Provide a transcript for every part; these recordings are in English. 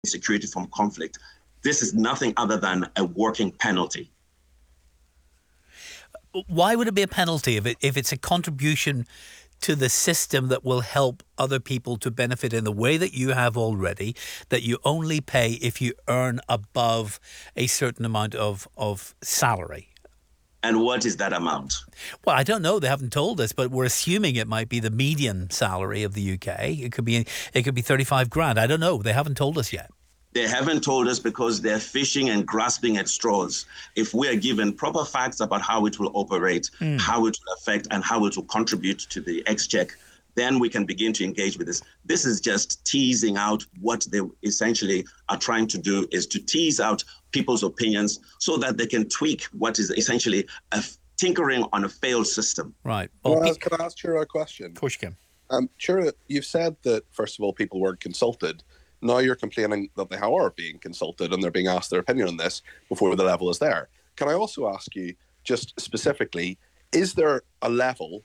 security from conflict. This is nothing other than a working penalty. Why would it be a penalty if it's a contribution to the system that will help other people to benefit in the way that you have already, that you only pay if you earn above a certain amount of salary? And what is that amount? Well, I don't know. They haven't told us, but we're assuming it might be the median salary of the UK. It could be 35 grand. I don't know. They haven't told us yet. They haven't told us because they're fishing and grasping at straws. If we are given proper facts about how it will operate, how it will affect, and how it will contribute to the exchequer, then we can begin to engage with this. This is just teasing out what they essentially are trying to do, is to tease out people's opinions so that they can tweak what is essentially a tinkering on a failed system. Right. Can I ask you a question? Of course you can. Ciara, you've said that, first of all, people weren't consulted. Now you're complaining that they are being consulted and they're being asked their opinion on this before the level is there. Can I also ask you, just specifically, is there a level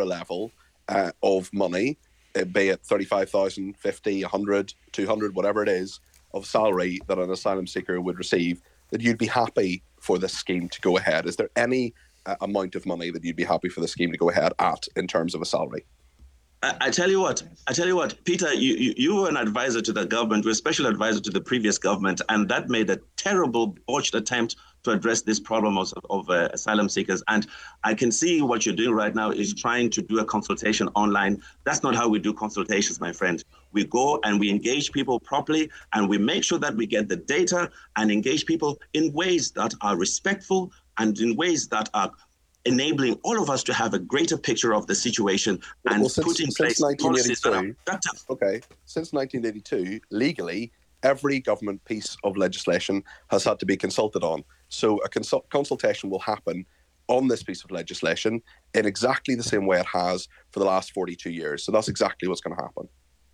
of money, be it 35,000, 50, 100, 200, whatever it is, of salary that an asylum seeker would receive, that you'd be happy for this scheme to go ahead? Is there any amount of money that you'd be happy for the scheme to go ahead at in terms of a salary? I tell you what, Peter, you were an advisor to the government, you were a special advisor to the previous government, and that made a terrible, botched attempt to address this problem of asylum seekers. And I can see what you're doing right now is trying to do a consultation online. That's not how we do consultations, my friend. We go and we engage people properly, and we make sure that we get the data and engage people in ways that are respectful and in ways that are enabling all of us to have a greater picture of the situation and put in place policies that are productive. Okay, since 1982, legally, every government piece of legislation has had to be consulted on. So a consultation will happen on this piece of legislation in exactly the same way it has for the last 42 years. So that's exactly what's going to happen.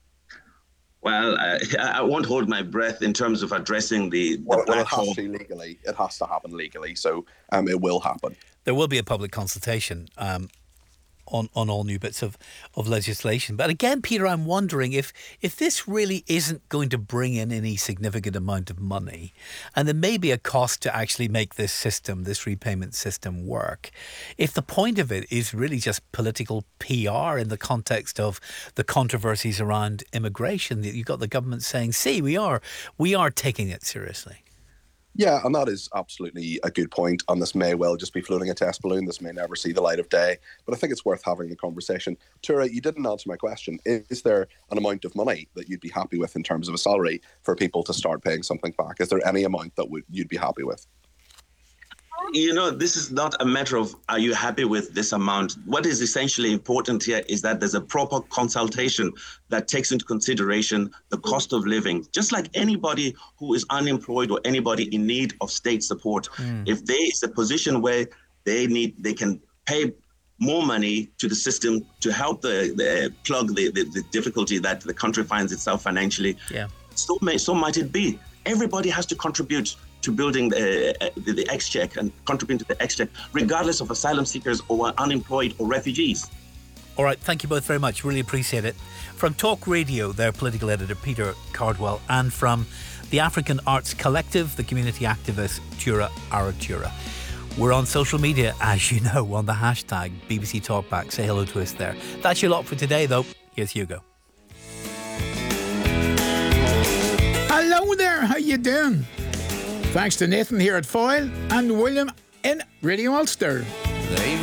Well, I won't hold my breath in terms of addressing the it has to legally. It has to happen legally, so it will happen. There will be a public consultation on all new bits of legislation. But again, Peter, I'm wondering if this really isn't going to bring in any significant amount of money, and there may be a cost to actually make this repayment system work. If the point of it is really just political PR in the context of the controversies around immigration, you've got the government saying, see, we are taking it seriously. Yeah, and that is absolutely a good point. And this may well just be floating a test balloon. This may never see the light of day. But I think it's worth having the conversation. Ciara, you didn't answer my question. Is there an amount of money that you'd be happy with in terms of a salary for people to start paying something back? Is there any amount that you'd be happy with? You know, this is not a matter of are you happy with this amount. What is essentially important here is that there's a proper consultation that takes into consideration the cost of living. Just like anybody who is unemployed or anybody in need of state support, if there is a position where they can pay more money to the system to help plug the difficulty that the country finds itself financially, so might it be. Everybody has to contribute to building the exchequer and contributing to the exchequer, regardless of asylum seekers or unemployed or refugees. All right, thank you both very much. Really appreciate it. From Talk Radio, their political editor, Peter Cardwell, and from the African Arts Collective, the community activist, Ciara Aratuura. We're on social media, as you know, on the hashtag BBC Talkback. Say hello to us there. That's your lot for today, though. Here's Hugo. Hello there, how you doing? Thanks to Nathan here at Foyle and William in Radio Ulster.